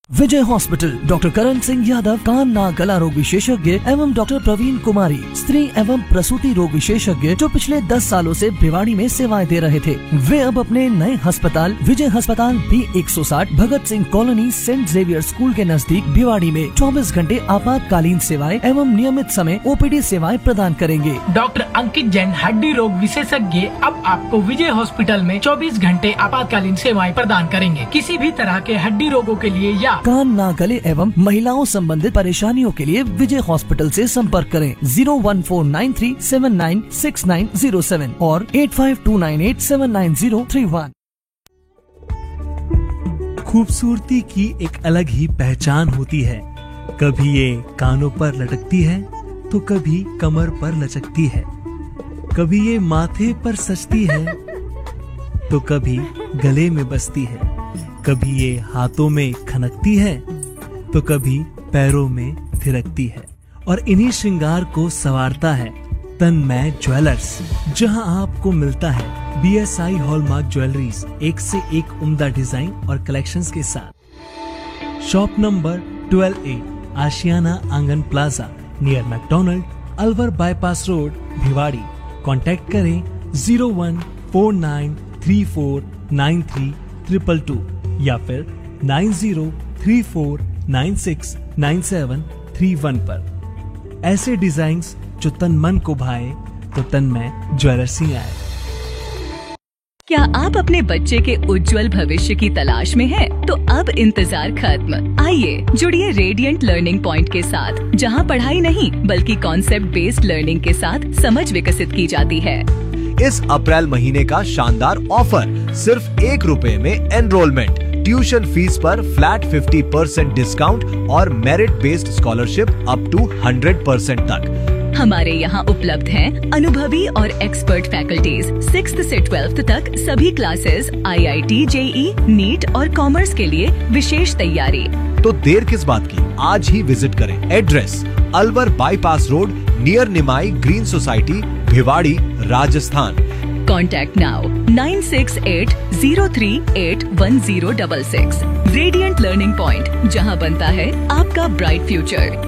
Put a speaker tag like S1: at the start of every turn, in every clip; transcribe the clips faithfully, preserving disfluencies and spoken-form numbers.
S1: विजय hospital, doctor Karan Singh Yadav, कान नाक गला रोग विशेषज्ञ एवं डॉक्टर प्रवीण कुमारी, स्त्री एवं प्रसूति रोग विशेषज्ञ, जो पिछले दस सालों से भिवाड़ी में सेवाएं दे रहे थे, वे अब अपने नए अस्पताल विजय अस्पताल बी एक सौ साठ Bhagat Singh colony Saint Xavier school के नजदीक भिवाड़ी में चौबीस घंटे आपातकालीन सेवाएं एवं नियमित समय ओपीडी सेवाएं प्रदान करेंगे।
S2: डॉक्टर अंकित जैन, हड्डी रोग विशेषज्ञ, अब आपको विजय हॉस्पिटल में चौबीस घंटे आपातकालीन सेवाएं प्रदान करेंगे। किसी भी तरह के हड्डी रोगों के लिए या
S1: कान नाक गले एवं महिलाओं संबंधित परेशानियों के लिए विजय हॉस्पिटल से संपर्क करें zero one four nine three seven nine six nine zero seven और eight five to nine eight seven nine zero three one.
S3: खूबसूरती की एक अलग ही पहचान होती है। कभी ये कानों पर लटकती है तो कभी कमर पर लचकती है, कभी ये माथे पर सजती है तो कभी गले में बसती है, कभी ये हाथों में खनकती है तो कभी पैरों में थिरकती है। और इन्हीं श्रृंगार को संवारता है तन्मय ज्वेलर्स, जहां आपको मिलता है बीएसआई हॉलमार्क ज्वेलरीज, एक से एक उम्दा डिजाइन और कलेक्शंस के साथ। शॉप नंबर ट्वेल्व ए, आशियाना आंगन plaza, near McDonald, Alwar bypass road, Bhiwadi. Contact करें zero one four nine three four nine three triple two या फिर nine zero three four nine six nine seven three one पर। ऐसे designs जो तन मन को भाए तो तन्मय ज्वेलर्स ही आए।
S4: क्या आप अपने बच्चे के उज्जवल भविष्य की तलाश में हैं? तो अब इंतजार खत्म। आइए जुड़िए रेडियंट लर्निंग पॉइंट के साथ, जहां पढ़ाई नहीं बल्कि कॉन्सेप्ट बेस्ड लर्निंग के साथ समझ विकसित की जाती है।
S5: इस अप्रैल महीने का शानदार ऑफर, सिर्फ एक रुपए में एनरोलमेंट, ट्यूशन फीस पर फ्लैट फिफ्टी परसेंट डिस्काउंट और merit based scholarship up two hundred percent तक।
S4: हमारे यहाँ उपलब्ध हैं अनुभवी और एक्सपर्ट फैकल्टीज। सिक्स्थ से ट्वेल्थ तक सभी क्लासेस, आईआईटी, जेई, नीट और कॉमर्स के लिए विशेष तैयारी।
S5: तो देर किस बात की, आज ही विजिट करें। Address Alwar bypass road, near निमाई green society, Bhiwadi, Rajasthan.
S4: Contact now nine six eight zero three eight one zero double six. Radiant learning point, जहाँ बनता है आपका ब्राइट फ्यूचर।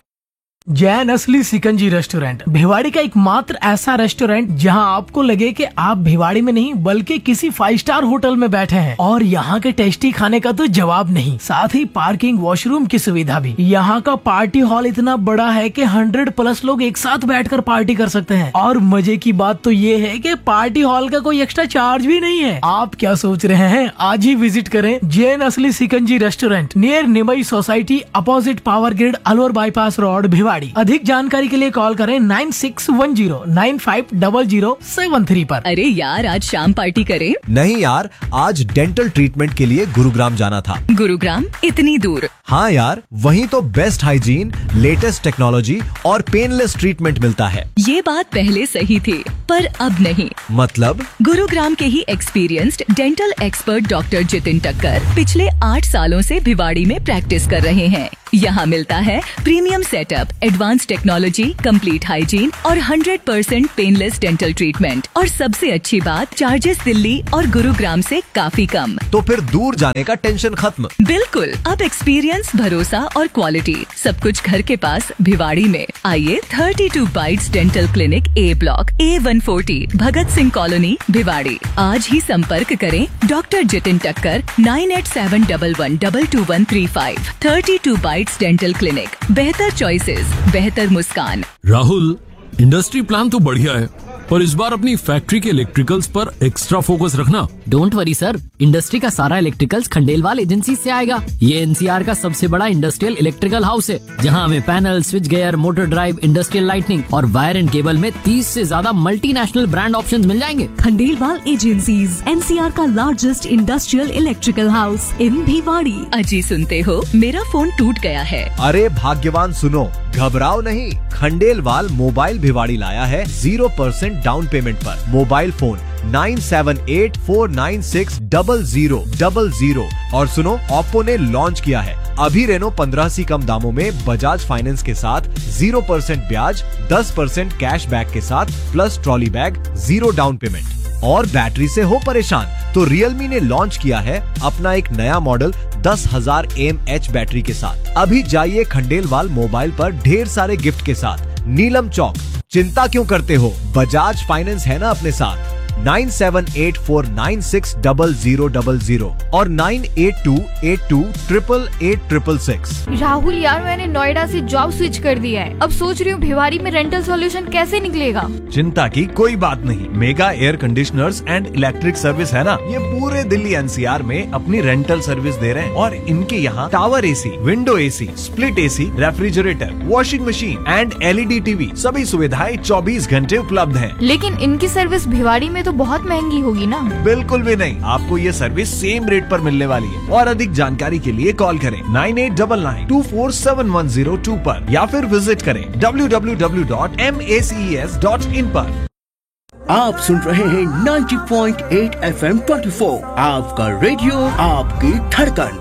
S2: जैन असली सिकंजी रेस्टोरेंट, भिवाड़ी का एकमात्र ऐसा रेस्टोरेंट जहां आपको लगे कि आप भिवाड़ी में नहीं बल्कि किसी फाइव स्टार होटल में बैठे हैं। और यहां के टेस्टी खाने का तो जवाब नहीं, साथ ही पार्किंग, वॉशरूम की सुविधा भी। यहां का पार्टी हॉल इतना बड़ा है कि हंड्रेड प्लस लोग एक साथ बैठकर पार्टी कर सकते हैं। और मजे की बात तो ये है कि पार्टी हॉल का कोई एक्स्ट्रा चार्ज भी नहीं है। आप क्या सोच रहे हैं? आज ही विजिट करें जैन असली shikanji restaurant, near Nimai society, opposite power grid, Alwar bypass road, Bhiwadi. अधिक जानकारी के लिए कॉल करें nine six one zero nine five double zero seven three पर।
S4: अरे यार, आज शाम पार्टी करें?
S5: नहीं यार, आज डेंटल ट्रीटमेंट के लिए गुरुग्राम जाना था।
S4: गुरुग्राम? इतनी दूर?
S5: हाँ यार, वहीं तो बेस्ट हाइजीन, लेटेस्ट टेक्नोलॉजी और पेनलेस ट्रीटमेंट मिलता है।
S4: ये बात पहले सही थी, पर अब नहीं।
S5: मतलब?
S4: गुरुग्राम के ही experienced dental expert doctor Jitin टक्कर पिछले आठ सालों से भिवाड़ी में प्रैक्टिस कर रहे हैं। यहाँ मिलता है premium setup, advance technology, complete hygiene और hundred percent painless dental treatment. और सबसे अच्छी बात, चार्जेस दिल्ली और गुरुग्राम से काफी कम।
S5: तो फिर दूर जाने का टेंशन खत्म।
S4: बिल्कुल, अब एक्सपीरियंस, भरोसा और क्वालिटी सब कुछ घर के पास भिवाड़ी में। आइए thirty two bytes dental clinic, ए ब्लॉक, ए one forty, Bhagat Singh colony, Bhiwadi. आज ही संपर्क करें डॉक्टर जितिन टक्कर, nine eight seven double one double two one three five. Thirty two bytes dental clinic, बेहतर चॉइसेस, बेहतर मुस्कान।
S6: राहुल, इंडस्ट्री प्लान तो बढ़िया है, पर इस बार अपनी फैक्ट्री के इलेक्ट्रिकल्स पर एक्स्ट्रा फोकस रखना।
S7: डोंट वरी सर, इंडस्ट्री का सारा इलेक्ट्रिकल्स खंडेलवाल एजेंसी से आएगा। ये एनसीआर का सबसे बड़ा इंडस्ट्रियल इलेक्ट्रिकल हाउस है, जहां हमें panel, switch gear, motor drive, industrial lightning और वायर एंड केबल में तीस से ज्यादा मल्टीनेशनल ब्रांड ऑप्शंस मिल जाएंगे।
S8: खंडेलवाल एजेंसीज, एनसीआर का largest industrial electrical house in Bhiwadi.
S4: अजी सुनते हो, मेरा फोन टूट गया है।
S5: अरे भाग्यवान सुनो, घबराओ नहीं, खंडेलवाल मोबाइल भिवाड़ी लाया है जीरो परसेंट डाउन पेमेंट पर। Mobile phone nine seven eight four nine six double zero double zero. और सुनो, ओप्पो ने लॉन्च किया है अभी रेनो पंद्रह सी कम दामों में बजाज फाइनेंस के साथ जीरो परसेंट ब्याज, दस परसेंट कैश बैक के साथ plus trolley bag, zero down payment. और बैटरी से हो परेशान तो Realme ने लॉन्च किया है अपना एक नया मॉडल दस हज़ार एम एच बैटरी के साथ। अभी जाइए खंडेलवाल मोबाइल पर ढेर सारे गिफ्ट के साथ। नीलम चौक, चिंता क्यों करते हो, बजाज फाइनेंस है ना अपने साथ। Nine seven eight four nine six double zero double zero और nine eight to eight to triple eight triple six.
S9: Rahul यार, मैंने नोएडा से जॉब स्विच कर दिया है। अब सोच रही हूँ भिवाड़ी में रेंटल सॉल्यूशन कैसे निकलेगा।
S10: चिंता की कोई बात नहीं, mega air conditioners and electric service है ना, ये पूरे दिल्ली एनसीआर में अपनी रेंटल सर्विस दे रहे हैं। और इनके यहाँ tower AC, window AC, split AC, refrigerator, washing machine and LED TV सभी सुविधाएं चौबीस घंटे उपलब्ध है।
S9: लेकिन इनकी सर्विस भिवाड़ी में तो बहुत महंगी होगी ना।
S10: बिल्कुल भी नहीं, आपको ये सर्विस सेम रेट पर मिलने वाली है। और अधिक जानकारी के लिए कॉल करें nine eight nine nine to four seven one zero to पर या फिर विजिट करें W W W dot M A C S dot in पर।
S11: आप सुन रहे हैं ninety point eight F M twenty four, आपका रेडियो, आपकी धड़कन।